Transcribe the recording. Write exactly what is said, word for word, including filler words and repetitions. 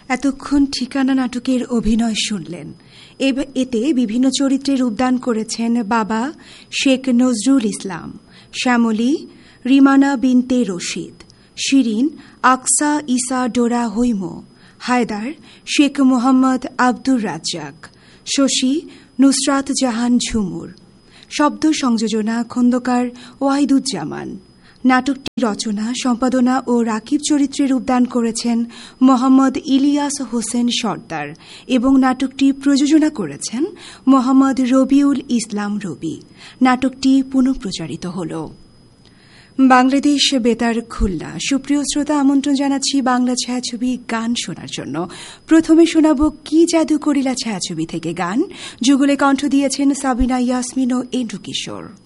এতক্ষণ ঠিকানা নাটকের অভিনয় শুনলেন। এতে বিভিন্ন চরিত্রে রূপদান করেছেন বাবা শেখ নজরুল ইসলাম, শ্যামলী রিমানা বিনতে রশিদ, শিরিন আকসা ইসা ডোরা হৈমো, হায়দার শেখ মোহাম্মদ আব্দুর রাজ্জাক, শশী নুসরাত জাহান ঝুমুর, শব্দ সংযোজনা খন্দকার ওয়াহিদুজ্জামান। নাটকটি রচনা, সম্পাদনা ও রাকিব চরিত্রে রূপদান করেছেন মোহাম্মদ ইলিয়াস হোসেন সর্দার এবং নাটকটি প্রযোজনা করেছেন মোহাম্মদ রবিউল ইসলাম রবি। নাটকটি পুনঃপ্রচারিত হল। বাংলাদেশ বেতার খুলনা। সুপ্রিয় শ্রোতা, আমন্ত্রণ জানাচ্ছি বাংলা ছায়াছবি গান শোনার জন্য। প্রথমে শোনাব কি জাদু করিলা ছায়াছবি থেকে গান। যুগলে কণ্ঠ দিয়েছেন সাবিনা ইয়াসমিন ও এন্ড্রু কিশোর।